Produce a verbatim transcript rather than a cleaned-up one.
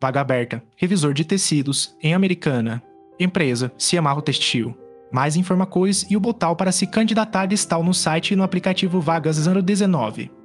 Vaga aberta. Revisor de tecidos, em Americana. Empresa, Ciamarro Textil. Mais informações e o botão para se candidatar estão no site e no aplicativo Vagas zero dezenove.